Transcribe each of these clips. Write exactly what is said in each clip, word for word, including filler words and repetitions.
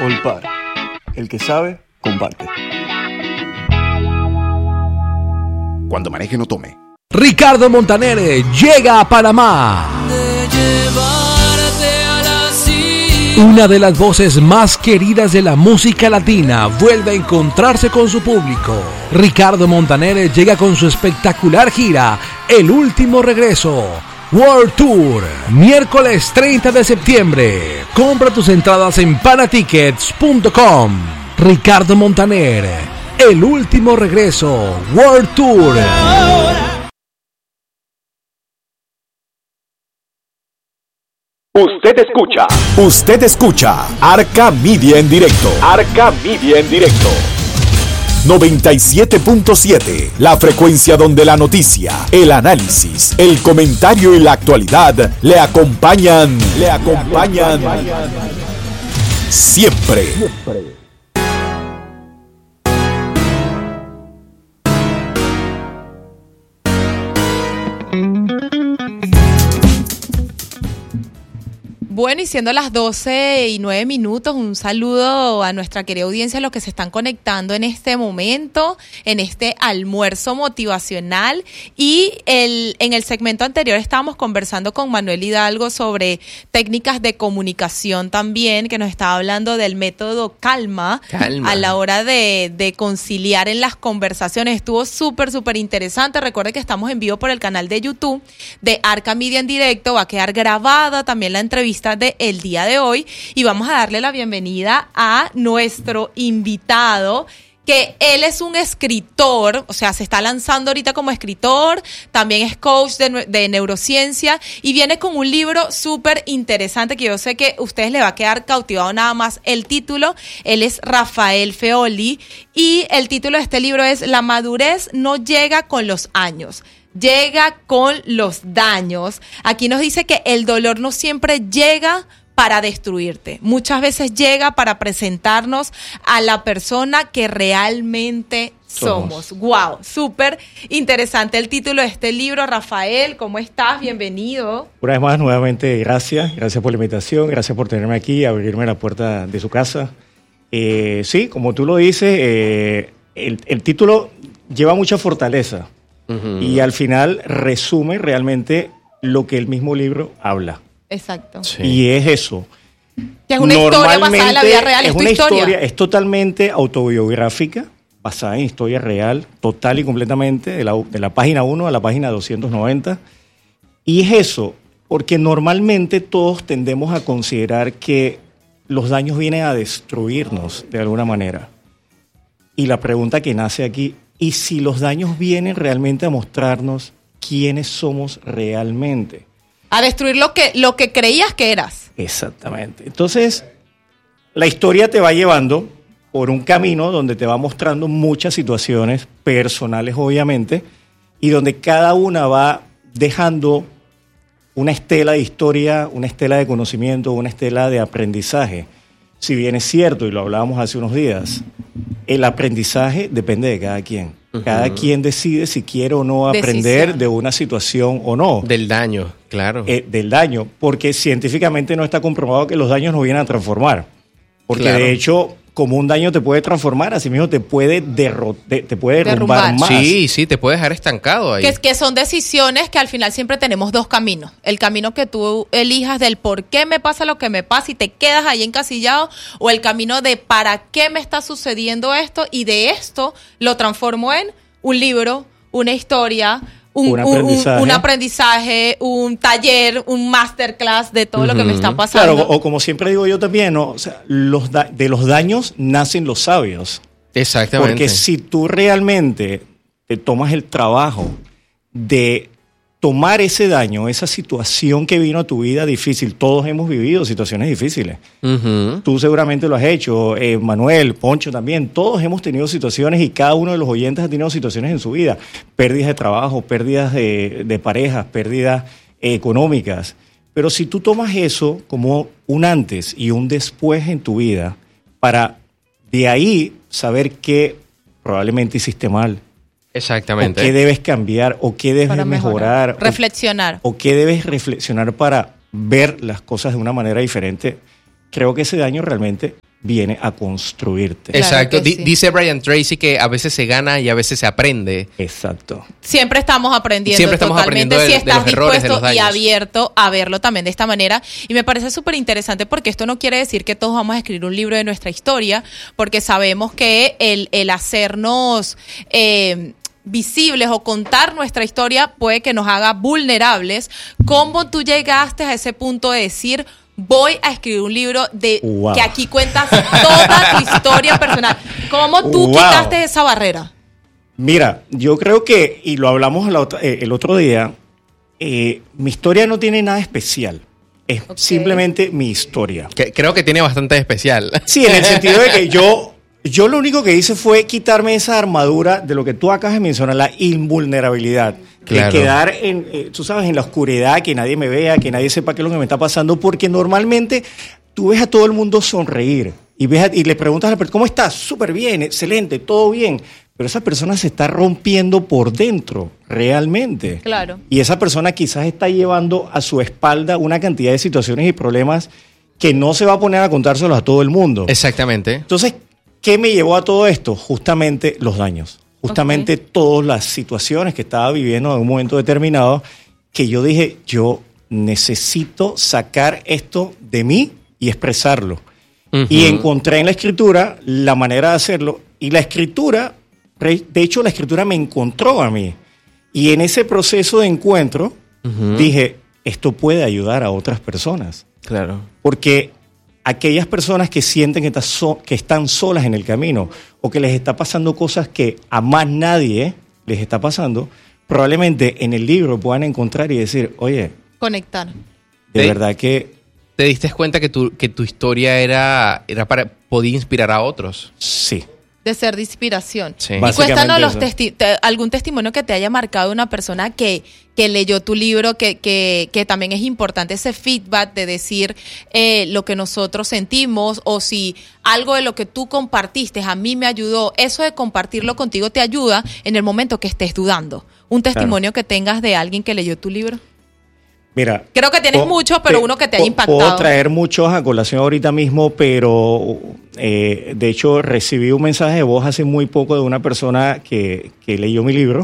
Olpar, el que sabe, comparte. Cuando maneje no tome. Ricardo Montaner llega a Panamá. Una de las voces más queridas de la música latina vuelve a encontrarse con su público. Ricardo Montaner llega con su espectacular gira El Último Regreso World Tour, miércoles treinta de septiembre. Compra tus entradas en panatickets punto com. Ricardo Montaner, El Último Regreso World Tour. Usted escucha. Usted escucha Arca Media en directo. Arca Media en directo. noventa y siete punto siete, la frecuencia donde la noticia, el análisis, el comentario y la actualidad le acompañan, le acompañan siempre. Bueno, y siendo las doce y nueve minutos, un saludo a nuestra querida audiencia, a los que se están conectando en este momento, en este almuerzo motivacional. Y el, en el segmento anterior estábamos conversando con Manuel Hidalgo sobre técnicas de comunicación también, que nos estaba hablando del método calma, calma. a la hora de, de conciliar en las conversaciones. Estuvo súper, súper interesante. Recuerde que estamos en vivo por el canal de YouTube de Arca Media en directo. Va a quedar grabada también la entrevista de el día de hoy y vamos a darle la bienvenida a nuestro invitado, que él es un escritor, o sea, se está lanzando ahorita como escritor, también es coach de, de neurociencia y viene con un libro súper interesante que yo sé que a ustedes les va a quedar cautivado nada más el título. Él es Rafael Feoli y el título de este libro es La madurez no llega con los años, llega con los daños. Aquí nos dice que el dolor no siempre llega para destruirte. Muchas veces llega para presentarnos a la persona que realmente somos. somos. Wow, súper interesante el título de este libro. Rafael, ¿cómo estás? Bienvenido. Una vez más, nuevamente, gracias. Gracias por la invitación, gracias por tenerme aquí, abrirme la puerta de su casa. Eh, sí, como tú lo dices, eh, el, el título lleva mucha fortaleza. Uh-huh. Y al final resume realmente lo que el mismo libro habla. Exacto. Sí. Y es eso. Que es una historia basada en la vida real. Es, es una historia. historia, es totalmente autobiográfica, basada en historia real, total y completamente, de la, de la página uno a la página doscientos noventa. Y es eso, porque normalmente todos tendemos a considerar que los daños vienen a destruirnos de alguna manera. Y la pregunta que nace aquí, ¿y si los daños vienen realmente a mostrarnos quiénes somos realmente? A destruir lo que, lo que creías que eras. Exactamente. Entonces, la historia te va llevando por un camino donde te va mostrando muchas situaciones personales, obviamente, y donde cada una va dejando una estela de historia, una estela de conocimiento, una estela de aprendizaje. Si bien es cierto, y lo hablábamos hace unos días, el aprendizaje depende de cada quien. Uh-huh. Cada quien decide si quiere o no aprender Decisión. de una situación o no. Del daño, claro. Eh, del daño, porque científicamente no está comprobado que los daños nos vienen a transformar. Porque claro. de hecho, como un daño te puede transformar, así mismo te puede, derro- te, te puede derrumbar, derrumbar más. Sí, sí, te puede dejar estancado ahí. Que, que son decisiones que al final siempre tenemos dos caminos. El camino que tú elijas del por qué me pasa lo que me pasa y te quedas ahí encasillado, o el camino de para qué me está sucediendo esto y de esto lo transformo en un libro, una historia, un, un, aprendizaje. Un, un aprendizaje, un taller, un masterclass de todo uh-huh. lo que me está pasando. Claro, o, o como siempre digo yo también, ¿no? O sea, los da- de los daños nacen los sabios. Exactamente. Porque si tú realmente te tomas el trabajo de tomar ese daño, esa situación que vino a tu vida difícil, todos hemos vivido situaciones difíciles. Uh-huh. Tú seguramente lo has hecho, eh, Manuel, Poncho también, todos hemos tenido situaciones y cada uno de los oyentes ha tenido situaciones en su vida, pérdidas de trabajo, pérdidas de, de parejas, pérdidas eh, económicas. Pero si tú tomas eso como un antes y un después en tu vida, para de ahí saber qué probablemente hiciste mal, exactamente. O qué debes cambiar, o qué debes para mejorar. mejorar reflexionar. O, o qué debes reflexionar para ver las cosas de una manera diferente. creo que ese daño realmente viene a construirte. Claro Exacto. que Di- sí. Dice Brian Tracy que a veces se gana y a veces se aprende. Exacto. Siempre estamos aprendiendo. Siempre estamos totalmente, aprendiendo de- si de estás los errores, de dispuesto los y daños. abierto a verlo también de esta manera. Y me parece súper interesante porque esto no quiere decir que todos vamos a escribir un libro de nuestra historia, porque sabemos que el, el hacernos eh, visibles o contar nuestra historia puede que nos haga vulnerables. ¿Cómo tú llegaste a ese punto de decir, voy a escribir un libro de Wow. que aquí cuentas toda tu historia personal? ¿Cómo tú Wow. quitaste esa barrera? Mira, yo creo que, y lo hablamos la otra- eh, el otro día, eh, mi historia no tiene nada especial. Es Ok. simplemente mi historia. Que creo que tiene bastante especial. Sí, en el sentido de que yo, yo lo único que hice fue quitarme esa armadura de lo que tú acabas de mencionar, la invulnerabilidad. Claro. De quedar en, eh, tú sabes, en la oscuridad, que nadie me vea, que nadie sepa qué es lo que me está pasando, porque normalmente tú ves a todo el mundo sonreír y, ves a- y le preguntas a la persona, ¿cómo estás? Súper bien, excelente, todo bien. Pero esa persona se está rompiendo por dentro, realmente. Claro. Y esa persona quizás está llevando a su espalda una cantidad de situaciones y problemas que no se va a poner a contárselos a todo el mundo. Exactamente. Entonces, ¿qué me llevó a todo esto? Justamente los daños. Justamente todas las situaciones que estaba viviendo en un momento determinado, que yo dije, yo necesito sacar esto de mí y expresarlo. Ujú. Y encontré en la escritura la manera de hacerlo. Y la escritura, re- de hecho, la escritura me encontró a mí. Y en ese proceso de encuentro, Ujú. dije, esto puede ayudar a otras personas. Claro. Porque aquellas personas que sienten que, está so- que están solas en el camino o que les está pasando cosas que a más nadie les está pasando, probablemente en el libro puedan encontrar y decir, oye, Conectar. de Sí. verdad que ¿Te diste cuenta que tu, que tu historia era, era para podía inspirar a otros? sí. De ser de inspiración. Sí. Y Básicamente cuéntanos los eso. testi- te- algún testimonio que te haya marcado una persona que, que leyó tu libro, que, que, que también es importante ese feedback de decir eh, lo que nosotros sentimos, o si algo de lo que tú compartiste a mí me ayudó. Eso de compartirlo contigo te ayuda en el momento que estés dudando. Un testimonio que tengas de alguien que leyó tu libro. Mira, Creo que tienes po- muchos, pero te- uno que te haya po- impactado. Puedo traer muchos a colación ahorita mismo, pero eh, de hecho recibí un mensaje de voz hace muy poco de una persona que, que leyó mi libro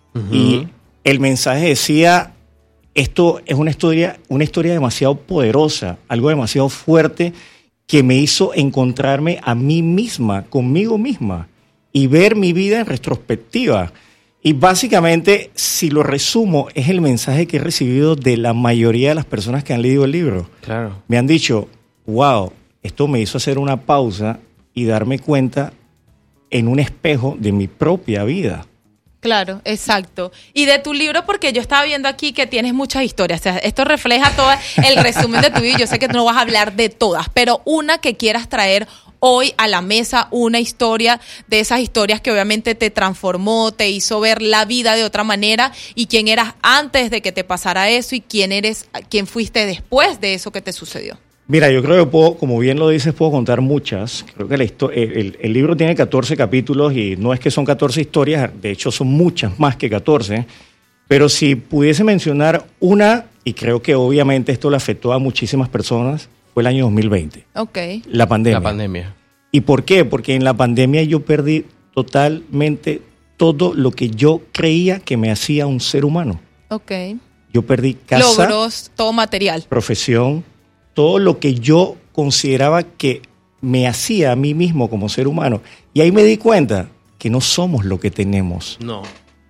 y el mensaje decía, esto es una historia, una historia demasiado poderosa, algo demasiado fuerte que me hizo encontrarme a mí misma, conmigo misma y ver mi vida en retrospectiva. Y básicamente, si lo resumo, es el mensaje que he recibido de la mayoría de las personas que han leído el libro. Claro. Me han dicho, wow, esto me hizo hacer una pausa y darme cuenta en un espejo de mi propia vida. Claro, exacto. Y de tu libro, porque yo estaba viendo aquí que tienes muchas historias. O sea, esto refleja todo el resumen de tu vida. Yo sé que tú no vas a hablar de todas, pero una que quieras traer hoy a la mesa, una historia de esas historias que obviamente te transformó, te hizo ver la vida de otra manera, y quién eras antes de que te pasara eso y quién eres, quién fuiste después de eso que te sucedió. Mira, yo creo que puedo, como bien lo dices, puedo contar muchas. Creo que la histo- el, el- el libro tiene catorce capítulos y no es que son catorce historias, de hecho son muchas más que catorce. Pero si pudiese mencionar una, y creo que obviamente esto le afectó a muchísimas personas, fue el año dos mil veinte, Ok. la pandemia. La pandemia. ¿Y por qué? Porque en la pandemia yo perdí totalmente todo lo que yo creía que me hacía un ser humano. Ok. Yo perdí casa, Logros, todo material. profesión, todo lo que yo consideraba que me hacía a mí mismo como ser humano. Y ahí me di cuenta que no somos lo que tenemos. No.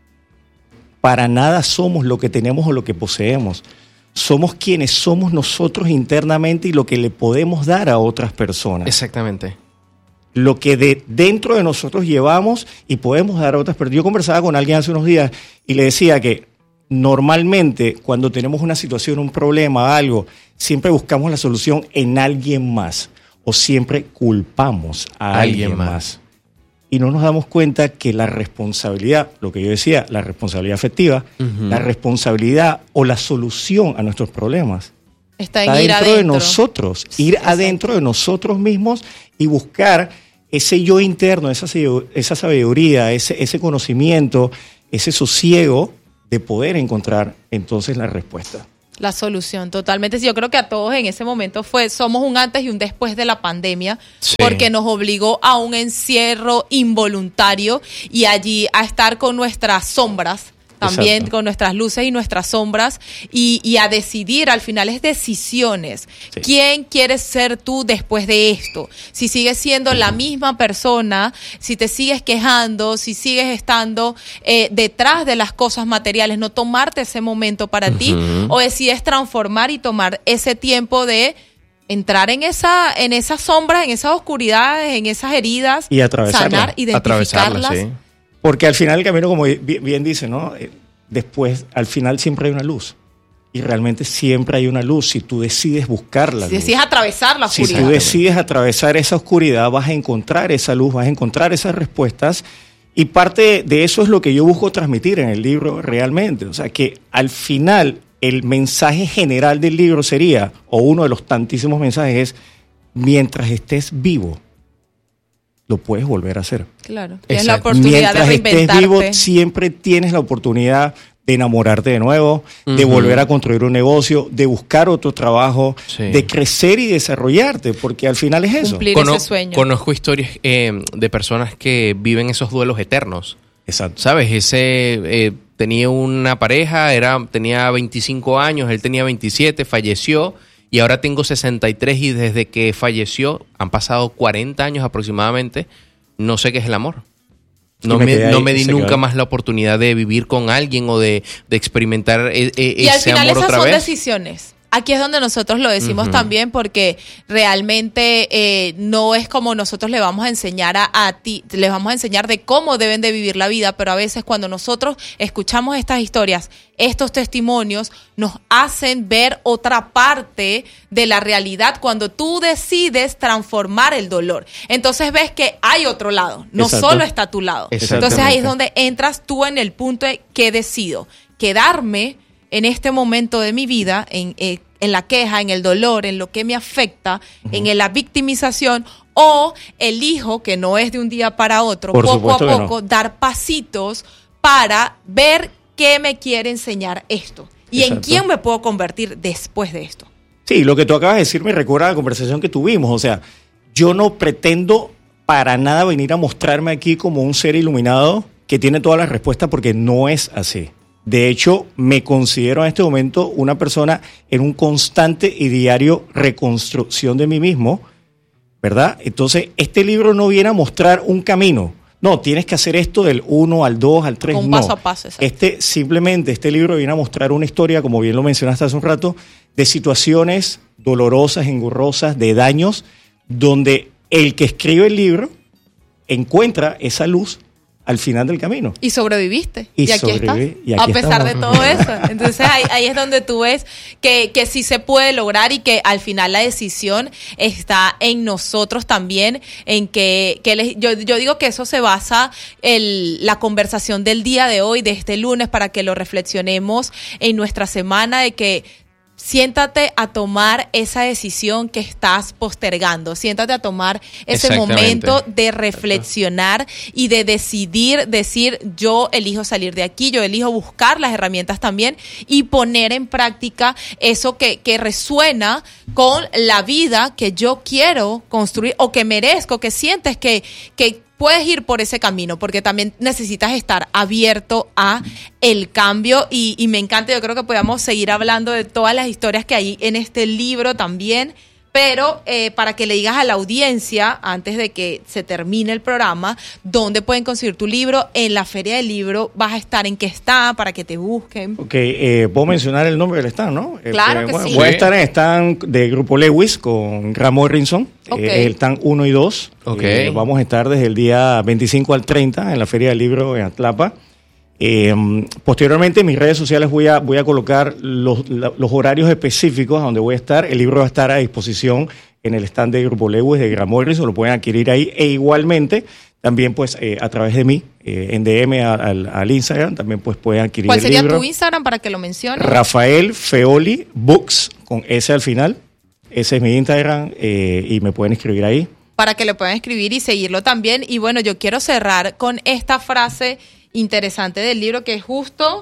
Para nada somos lo que tenemos o lo que poseemos. Somos quienes somos nosotros internamente y lo que le podemos dar a otras personas. Exactamente. Lo que de dentro de nosotros llevamos y podemos dar a otras personas. Yo conversaba con alguien hace unos días y le decía que normalmente cuando tenemos una situación, un problema, algo, siempre buscamos la solución en alguien más o siempre culpamos a alguien, Alguien más. más. Y no nos damos cuenta que la responsabilidad, lo que yo decía, la responsabilidad afectiva, Ujú. la responsabilidad o la solución a nuestros problemas Está en está ir dentro de adentro. nosotros, ir Exacto. adentro de nosotros mismos y buscar ese yo interno, esa, sabidu- esa sabiduría, ese, ese conocimiento, ese sosiego de poder encontrar entonces la respuesta. La solución, totalmente. Yo creo que a todos en ese momento fue, somos un antes y un después de la pandemia, sí. porque nos obligó a un encierro involuntario y allí a estar con nuestras sombras, también Exacto. con nuestras luces y nuestras sombras, y, y a decidir, al final es decisiones. Sí. ¿Quién quieres ser tú después de esto? Si sigues siendo la misma persona, si te sigues quejando, si sigues estando eh, detrás de las cosas materiales, no tomarte ese momento para uh-huh. ti, o decides transformar y tomar ese tiempo de entrar en esa en esas sombras, en esas oscuridades, en esas heridas, y sanar, identificarlas. Sí. Porque al final el camino, como bien dice, ¿no? Después, al final siempre hay una luz. Y realmente siempre hay una luz si tú decides buscarla. Si decides atravesar la oscuridad. Si tú decides atravesar esa oscuridad, vas a encontrar esa luz, vas a encontrar esas respuestas. Y parte de eso es lo que yo busco transmitir en el libro realmente. O sea, que al final el mensaje general del libro sería, o uno de los tantísimos mensajes es, mientras estés vivo, lo puedes volver a hacer. Claro. Tienes la oportunidad Mientras de reinventarte. estés vivo, siempre tienes la oportunidad de enamorarte de nuevo, uh-huh. de volver a construir un negocio, de buscar otro trabajo, sí. de crecer y desarrollarte, porque al final es eso. Cumplir Cono- ese sueño. Conozco historias eh, de personas que viven esos duelos eternos. Exacto. ¿Sabes? Ese eh, tenía una pareja, era tenía veinticinco años, él tenía veintisiete, falleció. Y ahora tengo sesenta y tres y desde que falleció, han pasado cuarenta años aproximadamente, no sé qué es el amor. No me, me, no me di nunca quedó. más la oportunidad de vivir con alguien o de, de experimentar e, e, y ese amor otra vez. Y al final esas son vez. decisiones. Aquí es donde nosotros lo decimos uh-huh. también, porque realmente eh, no es como nosotros le vamos a enseñar a, a ti, les vamos a enseñar de cómo deben de vivir la vida, pero a veces cuando nosotros escuchamos estas historias, estos testimonios, nos hacen ver otra parte de la realidad cuando tú decides transformar el dolor. Entonces ves que hay otro lado, no Exacto. solo está a tu lado. Entonces ahí es donde entras tú en el punto de que decido quedarme en este momento de mi vida, en, eh, en la queja, en el dolor, en lo que me afecta, uh-huh. en la victimización, o elijo, que no es de un día para otro, Por poco a poco, no. dar pasitos para ver qué me quiere enseñar esto y Exacto. en quién me puedo convertir después de esto. Sí, lo que tú acabas de decir me recuerda a la conversación que tuvimos. O sea, yo no pretendo para nada venir a mostrarme aquí como un ser iluminado que tiene todas las respuestas, porque no es así. De hecho, me considero en este momento una persona en un constante y diario reconstrucción de mí mismo, ¿verdad? Entonces, este libro no viene a mostrar un camino. No, tienes que hacer esto del uno al dos, al tres, un no. paso a paso, exacto. Este, simplemente, este libro viene a mostrar una historia, como bien lo mencionaste hace un rato, de situaciones dolorosas, engorrosas, de daños, donde el que escribe el libro encuentra esa luz al final del camino. Y sobreviviste. Y, y aquí estás. Y aquí a pesar estamos. de todo eso. Entonces ahí, ahí es donde tú ves que, que sí se puede lograr y que al final la decisión está en nosotros también, en que, que les, yo, yo digo que eso se basa en la conversación del día de hoy, de este lunes, para que lo reflexionemos en nuestra semana, de que siéntate a tomar esa decisión que estás postergando. Siéntate a tomar ese momento de reflexionar y de decidir, decir, yo elijo salir de aquí, yo elijo buscar las herramientas también y poner en práctica eso que, que resuena con la vida que yo quiero construir o que merezco, que sientes que, que puedes ir por ese camino, porque también necesitas estar abierto a el cambio y, y me encanta. Yo creo que podamos seguir hablando de todas las historias que hay en este libro también, pero eh, para que le digas a la audiencia, antes de que se termine el programa, dónde pueden conseguir tu libro. En la Feria del Libro vas a estar, en qué está, para que te busquen. Ok, eh, puedo mencionar el nombre del stand, ¿no? Claro eh, que bueno, sí. Voy a estar en el stand de Grupo Lewis con Graham Morrison, okay. eh, el stand uno y dos. Okay. Eh, vamos a estar desde el día veinticinco al treinta en la Feria del Libro en Atlapa. Eh, posteriormente en mis redes sociales voy a, voy a colocar los, los horarios específicos a donde voy a estar. El libro va a estar a disposición en el stand de Grupo Lewis de Graham Morrison, lo pueden adquirir ahí, e igualmente también pues eh, a través de mí, eh, en D M al, al Instagram, también pues pueden adquirir el libro. ¿Cuál sería tu Instagram para que lo menciones? Rafael Feoli Books, con S al final. Ese es mi Instagram eh, y me pueden escribir ahí. Para que le puedan escribir y seguirlo también. Y bueno, yo quiero cerrar con esta frase interesante del libro, que es justo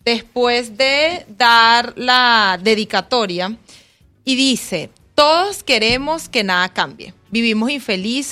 después de dar la dedicatoria y dice, todos queremos que nada cambie. Vivimos infelices